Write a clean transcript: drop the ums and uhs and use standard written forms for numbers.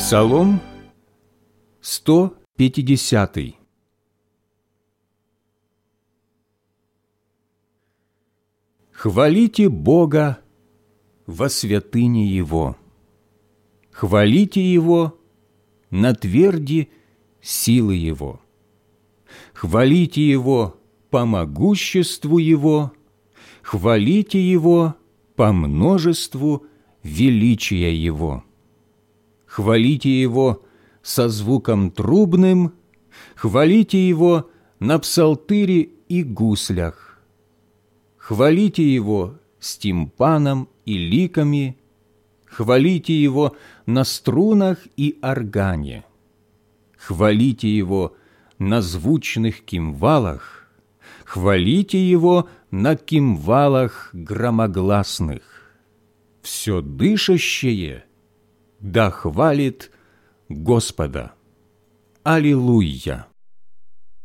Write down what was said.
Псалом 150. Хвалите Бога во святыне Его, хвалите Его на тверди силы Его, хвалите Его по могуществу Его, хвалите Его по множеству величия Его. Хвалите Его со звуком трубным, хвалите Его на псалтыре и гуслях, хвалите Его с тимпаном и ликами, хвалите Его на струнах и органе, хвалите Его на звучных кимвалах, хвалите Его на кимвалах громогласных. Все дышащее да хвалит Господа. Аллилуйя!